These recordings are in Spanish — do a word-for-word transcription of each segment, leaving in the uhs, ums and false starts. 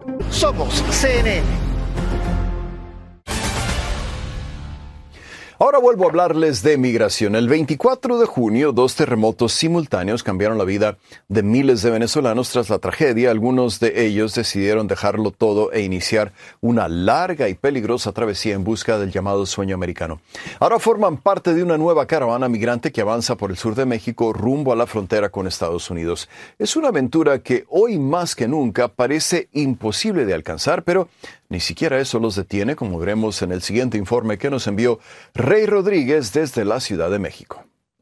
Somos C N N. Ahora vuelvo a hablarles de migración. El veinticuatro de junio, dos terremotos simultáneos cambiaron la vida de miles de venezolanos. Tras la tragedia, algunos de ellos decidieron dejarlo todo e iniciar una larga y peligrosa travesía en busca del llamado sueño americano. Ahora forman parte de una nueva caravana migrante que avanza por el sur de México rumbo a la frontera con Estados Unidos. Es una aventura que hoy más que nunca parece imposible de alcanzar, pero ni siquiera eso los detiene, como veremos en el siguiente informe que nos envió Rey Rodríguez desde la Ciudad de México.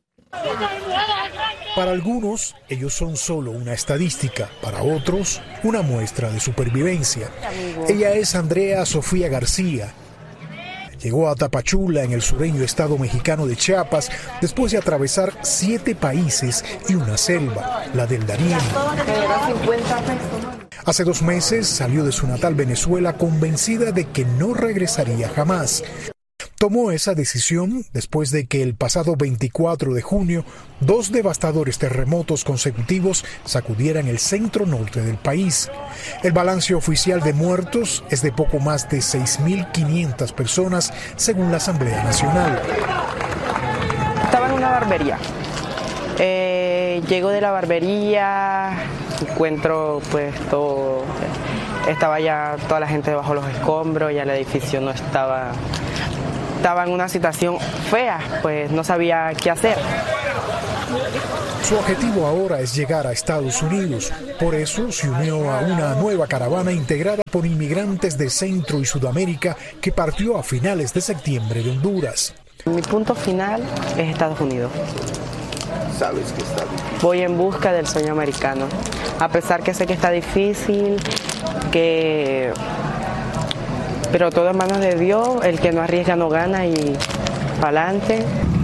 Para algunos, ellos son solo una estadística, para otros, una muestra de supervivencia. Ella es Andrea Sofía García. Llegó a Tapachula, en el sureño estado mexicano de Chiapas, después de atravesar siete países y una selva, la del Darién. Hace dos meses salió de su natal Venezuela convencida de que no regresaría jamás. Tomó esa decisión después de que el pasado veinticuatro de junio dos devastadores terremotos consecutivos sacudieran el centro norte del país. El balance oficial de muertos es de poco más de seis mil quinientas personas, según la Asamblea Nacional. Estaba en una barbería. Eh, llego de la barbería, encuentro pues todo, estaba ya toda la gente debajo de los escombros, ya el edificio no estaba... Estaba en una situación fea, pues no sabía qué hacer. Su objetivo ahora es llegar a Estados Unidos. Por eso se unió a una nueva caravana integrada por inmigrantes de Centro y Sudamérica que partió a finales de septiembre de Honduras. Mi punto final es Estados Unidos. Sabes que está difícil. Voy en busca del sueño americano. A pesar que sé que está difícil, que... pero todo en manos de Dios, el que no arriesga no gana y pa'lante.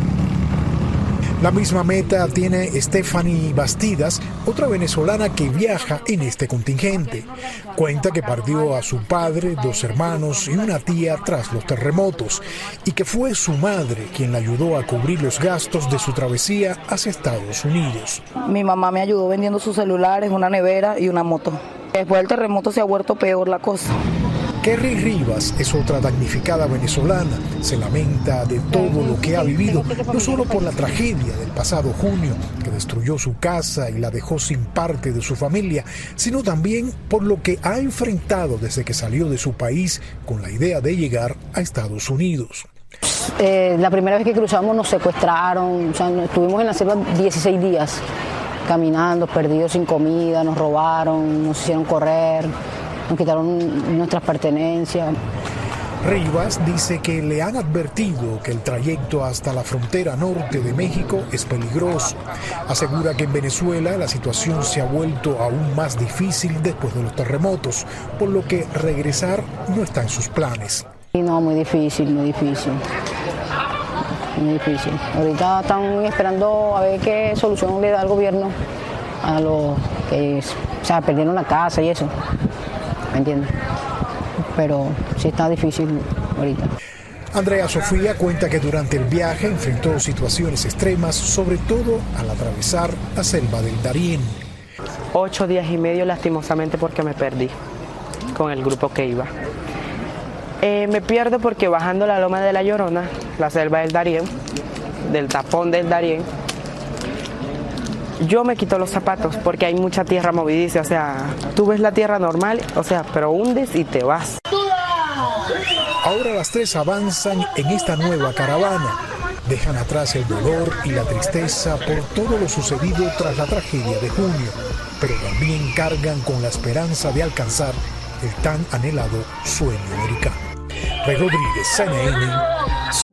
La misma meta tiene Stephanie Bastidas, otra venezolana que viaja en este contingente. Cuenta que perdió a su padre, dos hermanos y una tía tras los terremotos, y que fue su madre quien la ayudó a cubrir los gastos de su travesía hacia Estados Unidos. Mi mamá me ayudó vendiendo sus celulares, una nevera y una moto. Después del terremoto se ha vuelto peor la cosa. Kerry Rivas es otra damnificada venezolana. Se lamenta de todo lo que ha vivido, no solo por la tragedia del pasado junio, que destruyó su casa y la dejó sin parte de su familia, sino también por lo que ha enfrentado desde que salió de su país con la idea de llegar a Estados Unidos. Eh, la primera vez que cruzamos nos secuestraron, o sea, estuvimos en la selva dieciséis días, caminando, perdidos sin comida, nos robaron, nos hicieron correr. Nos quitaron nuestras pertenencias. Rivas dice que le han advertido que el trayecto hasta la frontera norte de México es peligroso. Asegura que en Venezuela la situación se ha vuelto aún más difícil después de los terremotos, por lo que regresar no está en sus planes. No, muy difícil, muy difícil. Muy difícil. Ahorita están esperando a ver qué solución le da el gobierno a los que, o sea, perdieron la casa y eso. ¿Me entiendes? Pero sí está difícil ahorita. Andrea Sofía cuenta que durante el viaje enfrentó situaciones extremas, sobre todo al atravesar la selva del Darién. Ocho días y medio lastimosamente porque me perdí con el grupo que iba. Eh, me pierdo porque bajando la loma de la Llorona, la selva del Darién, del tapón del Darién, yo me quito los zapatos porque hay mucha tierra movediza, o sea, tú ves la tierra normal, o sea, pero hundes y te vas. Ahora las tres avanzan en esta nueva caravana. Dejan atrás el dolor y la tristeza por todo lo sucedido tras la tragedia de junio, pero también cargan con la esperanza de alcanzar el tan anhelado sueño americano. Rey Rodríguez, C N N.